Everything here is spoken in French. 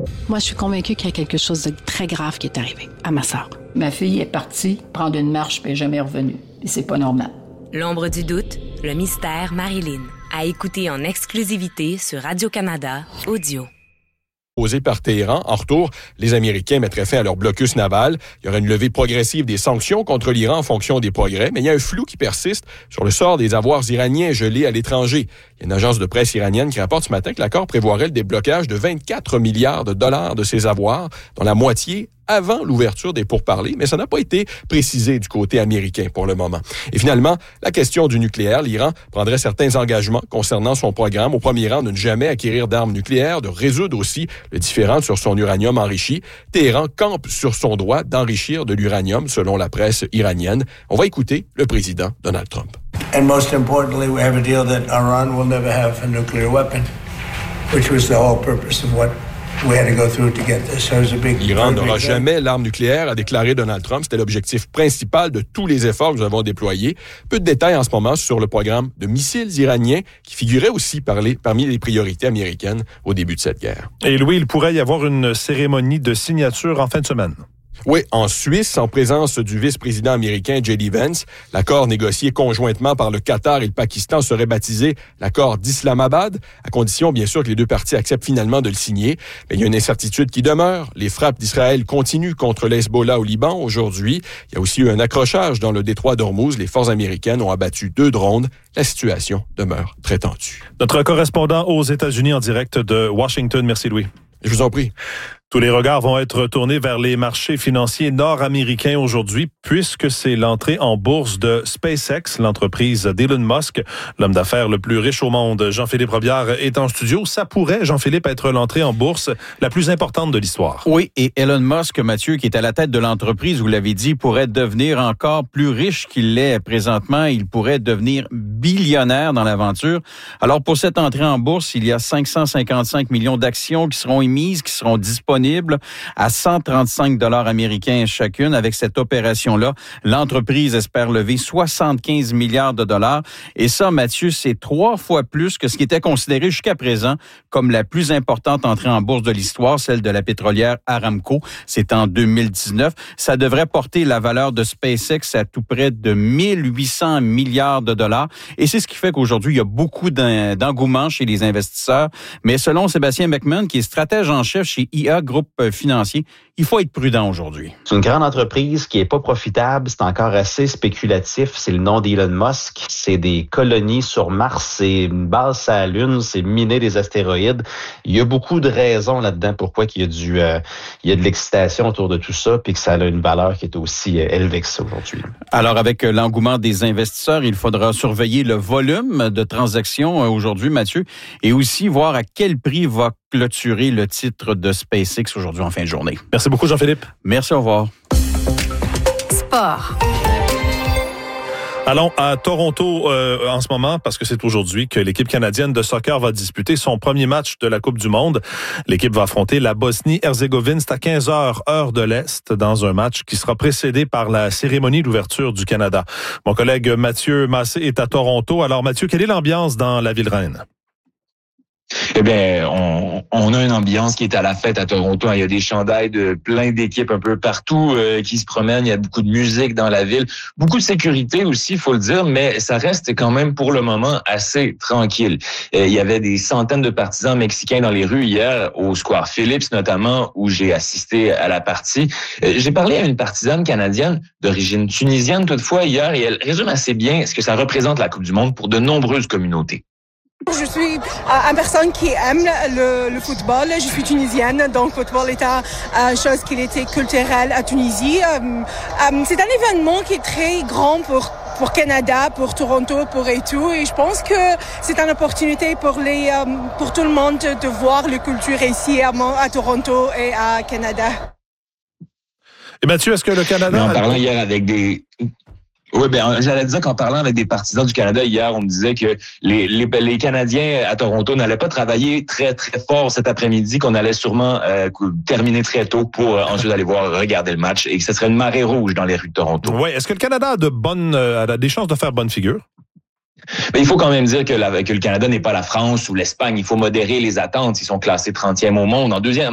Moi, je suis convaincue qu'il y a quelque chose de très grave qui est arrivé à ma sœur. Ma fille est partie prendre une marche puis elle n'est jamais revenue. Et c'est pas normal. L'ombre du doute, le mystère Marilyn. À écouter en exclusivité sur Radio-Canada Audio. Posé par Téhéran. En retour, les Américains mettraient fin à leur blocus naval. Il y aurait une levée progressive des sanctions contre l'Iran en fonction des progrès, mais il y a un flou qui persiste sur le sort des avoirs iraniens gelés à l'étranger. Il y a une agence de presse iranienne qui rapporte ce matin que l'accord prévoirait le déblocage de 24 milliards de dollars de ces avoirs, dont la moitié avant l'ouverture des pourparlers, mais ça n'a pas été précisé du côté américain pour le moment. Et finalement, la question du nucléaire, l'Iran prendrait certains engagements concernant son programme, au premier rang de ne jamais acquérir d'armes nucléaires, de résoudre aussi le différend sur son uranium enrichi. Téhéran campe sur son droit d'enrichir de l'uranium, selon la presse iranienne. On va écouter le président Donald Trump. And most importantly, we have a deal that Iran will never have a nuclear weapon, which was the whole purpose of what L'Iran n'aura jamais l'arme nucléaire, a déclaré Donald Trump. C'était l'objectif principal de tous les efforts que nous avons déployés. Peu de détails en ce moment sur le programme de missiles iraniens qui figurait aussi parmi les priorités américaines au début de cette guerre. Et Louis, il pourrait y avoir une cérémonie de signature en fin de semaine. Oui, en Suisse, en présence du vice-président américain J.D. Vance, l'accord négocié conjointement par le Qatar et le Pakistan serait baptisé l'accord d'Islamabad, à condition, bien sûr, que les deux parties acceptent finalement de le signer. Mais il y a une incertitude qui demeure. Les frappes d'Israël continuent contre l'Hezbollah au Liban aujourd'hui. Il y a aussi eu un accrochage dans le détroit d'Ormuz. Les forces américaines ont abattu 2 drones. La situation demeure très tendue. Notre correspondant aux États-Unis en direct de Washington. Merci, Louis. Je vous en prie. Tous les regards vont être tournés vers les marchés financiers nord-américains aujourd'hui, puisque c'est l'entrée en bourse de SpaceX, l'entreprise d'Elon Musk, l'homme d'affaires le plus riche au monde. Jean-Philippe Robillard est en studio. Ça pourrait, Jean-Philippe, être l'entrée en bourse la plus importante de l'histoire. Oui, et Elon Musk, Mathieu, qui est à la tête de l'entreprise, vous l'avez dit, pourrait devenir encore plus riche qu'il l'est présentement. Il pourrait devenir billionnaire dans l'aventure. Alors, pour cette entrée en bourse, il y a 555 millions d'actions qui seront émises, qui seront disponibles à 135 $ américains chacune. Avec cette opération-là, l'entreprise espère lever 75 milliards de dollars. Et ça, Mathieu, c'est 3 fois plus que ce qui était considéré jusqu'à présent comme la plus importante entrée en bourse de l'histoire, celle de la pétrolière Aramco. C'est en 2019. Ça devrait porter la valeur de SpaceX à tout près de 1800 milliards de dollars. Et c'est ce qui fait qu'aujourd'hui, il y a beaucoup d'engouement chez les investisseurs. Mais selon Sébastien Beckman, qui est stratège en chef chez IA Groupe Financier, il faut être prudent aujourd'hui. C'est une grande entreprise qui est pas profitable, c'est encore assez spéculatif, c'est le nom d'Elon Musk, c'est des colonies sur Mars, c'est une base sur la Lune, c'est miner des astéroïdes. Il y a beaucoup de raisons là-dedans pourquoi il y a de l'excitation autour de tout ça, puis que ça a une valeur qui est aussi élevée que ça aujourd'hui. Alors, avec l'engouement des investisseurs, il faudra surveiller le volume de transactions aujourd'hui, Mathieu, et aussi voir à quel prix va clôturer le titre de SpaceX aujourd'hui en fin de journée. Merci beaucoup, Jean-Philippe. Merci, au revoir. Sport. Allons à Toronto en ce moment, parce que c'est aujourd'hui que l'équipe canadienne de soccer va disputer son premier match de la Coupe du Monde. L'équipe va affronter la Bosnie-Herzégovine. C'est à 15h, heure de l'Est, dans un match qui sera précédé par la cérémonie d'ouverture du Canada. Mon collègue Mathieu Massé est à Toronto. Alors Mathieu, quelle est l'ambiance dans la ville reine? Eh bien, on a une ambiance qui est à la fête à Toronto. Il y a des chandails de plein d'équipes un peu partout qui se promènent. Il y a beaucoup de musique dans la ville. Beaucoup de sécurité aussi, il faut le dire, mais ça reste quand même pour le moment assez tranquille. Il y avait des centaines de partisans mexicains dans les rues hier, au Square Phillips notamment, où j'ai assisté à la partie. J'ai parlé à une partisane canadienne d'origine tunisienne toutefois hier, et elle résume assez bien ce que ça représente la Coupe du Monde pour de nombreuses communautés. Je suis une personne qui aime le football. Je suis tunisienne, donc le football est une chose qui était culturelle à Tunisie. C'est un événement qui est très grand pour Canada, pour Toronto, pour et tout. Et je pense que c'est une opportunité pour tout le monde de voir la culture ici à Toronto et à Canada. Et Mathieu, est-ce que le Canada... En parlant hier avec des... Oui, j'allais dire qu'en parlant avec des partisans du Canada hier, on me disait que les Canadiens à Toronto n'allaient pas travailler très, très fort cet après-midi, qu'on allait sûrement terminer très tôt pour ensuite aller regarder le match et que ce serait une marée rouge dans les rues de Toronto. Oui, est-ce que le Canada a des chances de faire bonne figure? Mais il faut quand même dire que le Canada n'est pas la France ou l'Espagne. Il faut modérer les attentes. Ils sont classés 30e au monde. En